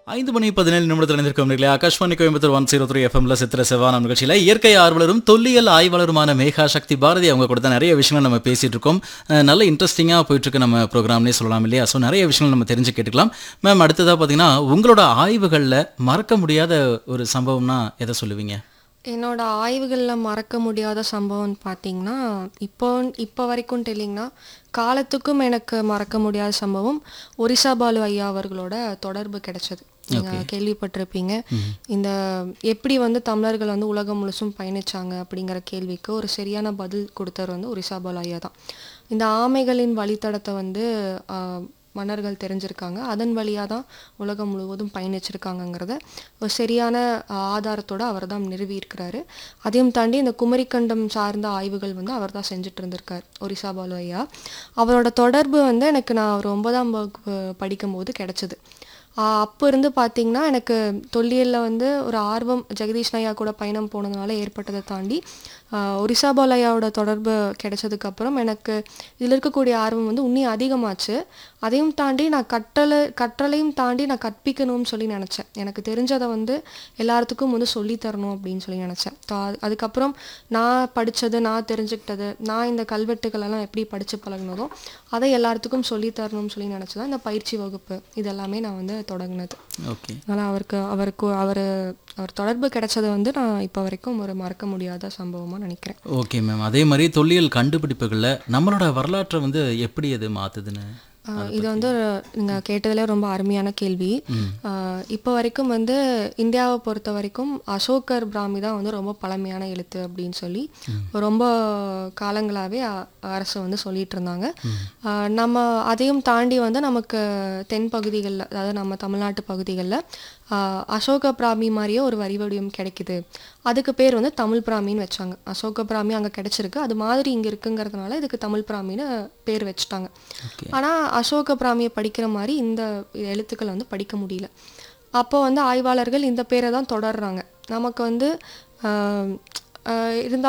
5:17 நிமிடத்தில் நிற்கும் ஆகாஷ்வாணி கோயம்புத்தூர் 103 எஃப்எம்ல சித்திர செவ்வானம் நிகழ்ச்சியில் இயற்கை ஆர்வலரும் தொல்லியல் ஆய்வாளருமான மேகா சக்தி பாரதி அவங்க கூட தான் நிறைய விஷயங்கள் நம்ம பேசிட்டு இருக்கோம். நல்ல இன்ட்ரெஸ்டிங்காக போயிட்டு இருக்கு நம்ம ப்ரோக்ராம்னே சொல்லலாம் இல்லையா? ஸோ நிறைய விஷயங்கள் நம்ம தெரிஞ்சு கேட்டுக்கலாம். மேம், அடுத்ததாக பார்த்தீங்கன்னா உங்களோட ஆய்வுகளில் மறக்க முடியாத ஒரு சம்பவம்னா எதை சொல்லுவீங்க? என்னோட ஆய்வுகளில் மறக்க முடியாத சம்பவம்னு பார்த்தீங்கன்னா, இப்போ வரைக்கும் இல்லைங்கன்னா, காலத்துக்கும் எனக்கு மறக்க முடியாத சம்பவம் ஒரிசா பாலு ஐயா அவர்களோட தொடர்பு கிடைச்சது. நீங்கள் கேள்விப்பட்டிருப்பீங்க. இந்த எப்படி தமிழர்கள் உலகம் முழுசும் பயணிச்சாங்க அப்படிங்கிற கேள்விக்கு ஒரு சரியான பதில் கொடுத்தவர் ஒரிசா பாலு ஐயா தான். இந்த ஆமைகளின் வழித்தடத்தை மன்னர்கள் தெரிஞ்சிருக்காங்க. அதன் வழியாக தான் உலகம் முழுவதும் பயணிச்சிருக்காங்கங்கிறத ஒரு சரியான ஆதாரத்தோடு அவர் தான் நிறுவியிருக்கிறாரு. அதையும் தாண்டி இந்த குமரிக்கண்டம் சார்ந்த ஆய்வுகள் அவர் தான் செஞ்சுட்டு இருந்திருக்கார் ஒரிசா பாலு ஐயா. அவரோட தொடர்பு எனக்கு நான் ஒரு 9ஆம் வகுப்பு படிக்கும்போது கிடச்சிது. அப்போ இருந்து பார்த்திங்கன்னா எனக்கு தொல்லியலில் ஒரு ஆர்வம் ஜெகதீஷ் ஐயா கூட பயணம் போனதுனால ஏற்பட்டதை தாண்டி ஒரிசா பாலு ஐயாவோட தொடர்பு கிடைச்சதுக்கப்புறம் எனக்கு இதில் இருக்கக்கூடிய ஆர்வம் இன்னும் அதிகமாச்சு. அதையும் தாண்டி நான் கற்றலையும் தாண்டி நான் கற்பிக்கணும்னு சொல்லி நினச்சேன். எனக்கு தெரிஞ்சதை எல்லாத்துக்கும் சொல்லித்தரணும் அப்படின்னு சொல்லி நினச்சேன். அதுக்கப்புறம் நான் படித்தது, நான் தெரிஞ்சுக்கிட்டது, நான் இந்த கல்வெட்டுகளெல்லாம் எப்படி படித்து பழகினதோ அதை எல்லாத்துக்கும் சொல்லித்தரணும்னு சொல்லி நினச்சதான் இந்த பயிற்சி வகுப்பு இதெல்லாமே நான் தொடங்கினது. ஓகே. அதனால் அவர் தொடர்பு கிடைச்சது நான் இப்போ வரைக்கும் ஒரு மறக்க முடியாத சம்பவமாக நினைக்கிறேன். Okay ma'am. அதே மாதிரி தொல்லியல் கண்டுபிடிப்புகளில் நம்மளோட வரலாற்றை எப்படி அது மாற்றுதுன்னு இது நீங்கள் கேட்டதிலே ரொம்ப அருமையான கேள்வி. இப்போ வரைக்கும் இந்தியாவை பொறுத்த வரைக்கும் அசோகர் பிராமி தான் ரொம்ப பழமையான எழுத்து அப்படின்னு சொல்லி ரொம்ப காலங்களாகவே அரசு சொல்லிட்டு இருந்தாங்க. நம்ம அதையும் தாண்டி நமக்கு தென் பகுதிகளில், அதாவது நம்ம தமிழ்நாட்டு பகுதிகளில் அசோக பிராமி மாதிரியே ஒரு வரி வடிவம் கிடைக்குது. அதுக்கு பேர் தமிழ் பிராமின்னு வச்சாங்க. அசோக பிராமி அங்கே கிடைச்சிருக்கு, அது மாதிரி இங்கே இருக்குங்கிறதுனால இதுக்கு தமிழ் பிராமின்னு பேர் வச்சுட்டாங்க. ஆனால் அசோக பிராமியை படிக்கிற மாதிரி இந்த எழுத்துக்கள் படிக்க முடியல. அப்போ ஆய்வாளர்கள் இந்த பேரை தான் தொடர்றாங்க. நமக்கு இருந்தாலும்